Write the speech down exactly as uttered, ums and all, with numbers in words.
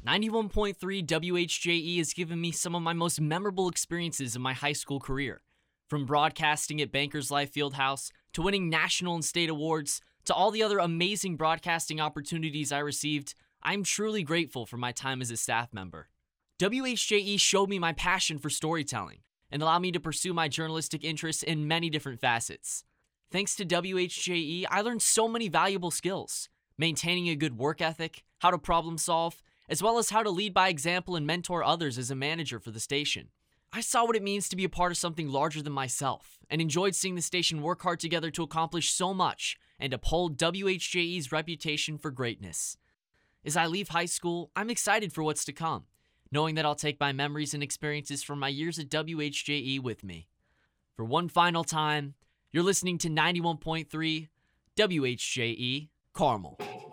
ninety-one point three W H J E has given me some of my most memorable experiences in my high school career. From broadcasting at Bankers Life Fieldhouse, to winning national and state awards, to all the other amazing broadcasting opportunities I received, I'm truly grateful for my time as a staff member. W H J E showed me my passion for storytelling and allowed me to pursue my journalistic interests in many different facets. Thanks to W H J E, I learned so many valuable skills: maintaining a good work ethic, how to problem solve, as well as how to lead by example and mentor others as a manager for the station. I saw what it means to be a part of something larger than myself, and enjoyed seeing the station work hard together to accomplish so much and uphold W H J E's reputation for greatness. As I leave high school, I'm excited for what's to come, knowing that I'll take my memories and experiences from my years at W H J E with me. For one final time, you're listening to ninety-one point three W H J E Carmel.